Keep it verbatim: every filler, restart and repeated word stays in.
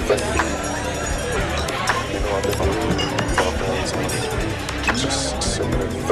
But you know, I've been through tough days, man. Just so many